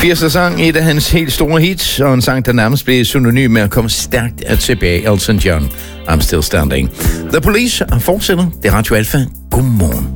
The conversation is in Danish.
80'er sang, et af hans helt store hits, og en sang, der nærmest blev synonym med at komme stærkt tilbage. Elton John, I'm Still Standing. The Police fortsætter. Det er Radio Alfa. Godmorgen.